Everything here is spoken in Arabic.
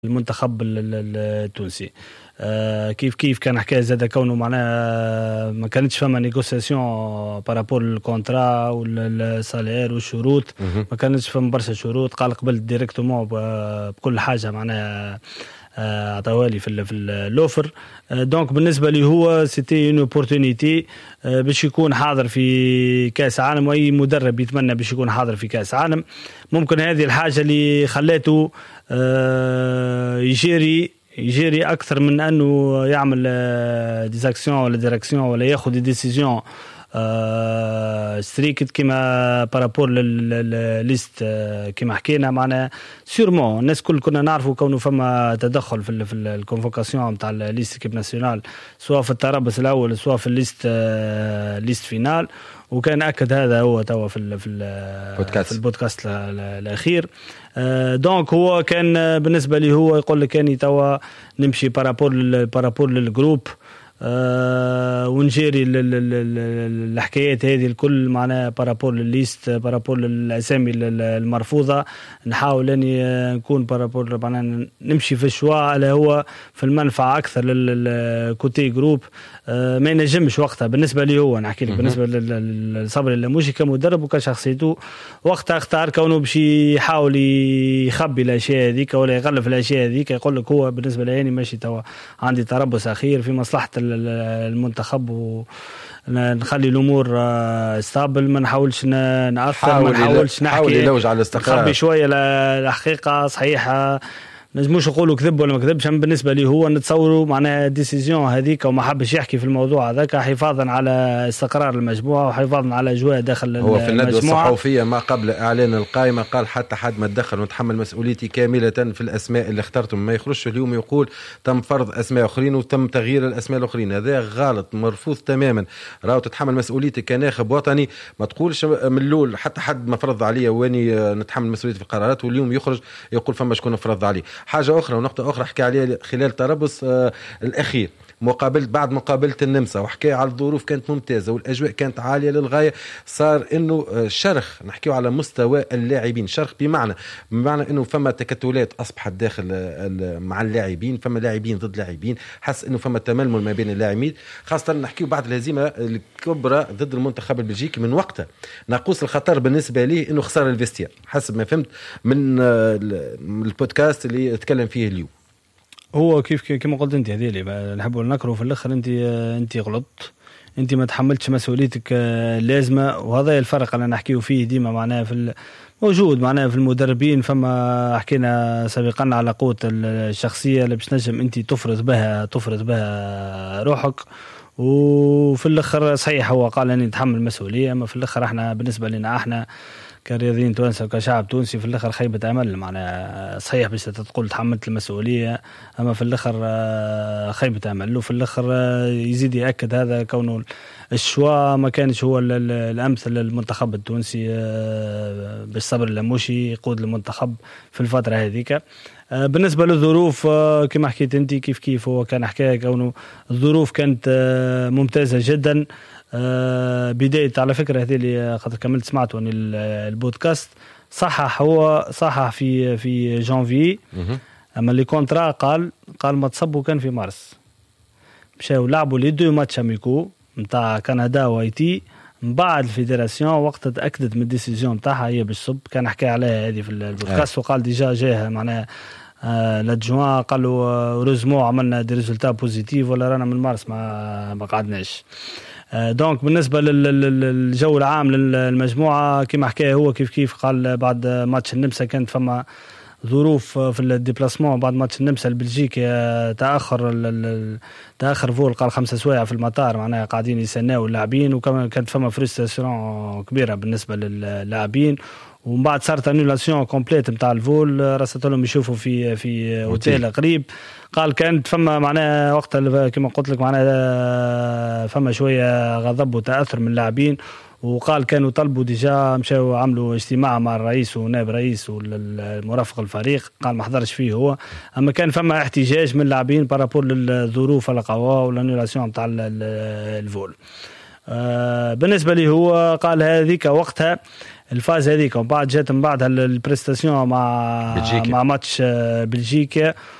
المنتخب التونسي. كيف كان حكايه زاد كونه معناها ما كانتش فما نيغوسياسيون بارابور الكونترا والسالير والشروط، ما كانتش فما برشا شروط. قال قبلت ديريكتومون بكل حاجه معناها عطاوها لي في اللوفر. دونك بالنسبه لي هو سيتي اون اوبورتونيتي باش يكون حاضر في كاس عالم، واي مدرب يتمنى باش يكون حاضر في كاس عالم. ممكن هذه الحاجه اللي خلاته يجيري اكثر من انه يعمل ديزاكسيون ولا ديريكسيون ولا ياخذ ديسيزيون ستريكت كما بارابور للليست كما حكينا. معنا سيرمون الناس كنا نعرفوا كونه فما تدخل في الكونفوكاسيون نتاع الليست كيب ناسيونال، سواء في التربص الاول سواء في الليست فينال، وكان اكد هذا هو توا في البودكاست الاخير. دونك هو كان بالنسبه لي هو يقول لك كاني توا نمشي بارابور للجروب ونجيري الحكايات هذه الكل معناها بارابور للليست، بارابور للاسامي المرفوضه. نحاول اني نكون بارابور معناها نمشي في الشواء اللي هو في المنفعه اكثر للكوتي جروب. ما ينجمش وقتها بالنسبه لي هو نحكي لك بالنسبه لصبري اللاموشي كمدرب وكشخصيته، وقتها اختار كونه باش يحاول يخبي الاشياء هذيك ولا يغلف الاشياء هذيك. يقول لك هو بالنسبه لي يعني ماشي توا عندي تربص اخير في مصلحه المنتخب ونخلي الامور ستابل، ما نحاولش نأثر، ما نحاولش نحكي، يلوج على الاستقرار، نخبي شويه الحقيقه صحيحه. نجموش نقولوا كذب ولا ما كذبش، بالنسبه لي هو نتصوروا معناها ديسيزيون هذيك وما حبش يحكي في الموضوع هذاك حفاظا على استقرار المجموعه وحفاظا على اجواء داخل المجموعه. هو في الندوه الصحفيه ما قبل اعلان القائمه قال حتى حد ما تدخل ونتحمل مسؤوليتي كامله في الاسماء اللي اخترتم. ما يخرجش اليوم يقول تم فرض اسماء اخرين وتم تغيير الاسماء الاخرين، هذا غلط مرفوض تماما. راهو تتحمل مسؤوليتك كناخب وطني، ما تقولش من الاول حتى حد ما فرض عليا واني نتحمل مسؤوليتي في القرارات واليوم يخرج يقول فما شكون فرض عليه. حاجه اخرى ونقطه اخرى حكى عليها خلال تربص الاخير بعد مقابله النمسا، وحكى على الظروف كانت ممتازه والاجواء كانت عاليه للغايه. صار انه شرخ نحكيو على مستوى اللاعبين، شرخ بمعنى انه فما تكتلات اصبحت داخل مع اللاعبين، فما لاعبين ضد لاعبين، حس انه فما تململ ما بين اللاعبين، خاصه نحكيو بعد الهزيمه الكبرى ضد المنتخب البلجيكي. من وقتها ناقوس الخطر بالنسبه ليه انه خسر الفيستير حسب ما فهمت من البودكاست اللي اتكلم فيه اليوم. هو كيف كما قلت انت هذه اللي نحبوا نكروا في الاخر، انت غلطت، انت ما تحملتش مسؤوليتك اللازمه. وهذا الفرق اللي نحكيه فيه ديما معناها في موجود معناها في المدربين. فما حكينا سابقا على قوه الشخصيه اللي باش نجم انت تفرض بها روحك. وفي الاخر صحيح هو قال اني نتحمل مسؤوليه، اما في الاخر احنا بالنسبه لنا احنا كرياضيين تونس وكشعب تونسي في الاخر خيبه امل. معناها صحيح باش تقول تحملت المسؤوليه، اما في الاخر خيبه امل. وفي الاخر يزيد ياكد هذا كونه الشوا ما كانش هو الامثل للمنتخب التونسي باش صبر اللاموشي يقود المنتخب في الفتره هذيك. بالنسبه للظروف كما حكيت انت كيف هو كان حكايه كونه الظروف كانت ممتازه جدا. بداية على فكرة هذه اللي خاطر كملت سمعت وان البودكاست صحح في جانفي، اما اللي كونترا قال ما تصبوا كان في مارس. مشاو لعبوا لي دو ماتش اميكو نتاع كندا وايتي، من بعد الفيدراسيون وقت تاكدت من الديسيجن نتاعها هي باش تصب. كان حكى عليها هذه في البودكاست وقال ديجا جاها معناها لادجوان قالوا روزمو عملنا دي ريزولتا بوزيتيف ولا رانا من مارس ما قعدناش. دونك بالنسبه للجو العام للمجموعه كما حكى هو كيف قال بعد ماتش النمسا كانت فما ظروف في الديبلاسمون. بعد ماتش النمسا البلجيكي تاخر فول قال 5 سوايع في المطار، معناها قاعدين يستناو اللاعبين، وكمان كانت فما فريستراسيون كبيره بالنسبه للاعبين. ومن بعد صارت انولاسيون كومبليت نتاع الفول، رست لهم يشوفوا في اوتيل قريب. قال كانت فما معناها وقت كما قلت لك معناها فما شويه غضب وتاثر من اللاعبين. وقال كانوا طلبوا ديجا مشاو عملوا اجتماع مع الرئيس ونائب الرئيس والمرافق الفريق، قال ما حضرش فيه هو، اما كان فما احتجاج من اللاعبين بارابور للظروف القوا والانولاسيون نتاع الفول. بالنسبه لي هو قال هذيك وقتها الفاز هذيك، وبعد جات من بعدها البريستاسيون مع بلجيكا. مع ماتش بلجيكا،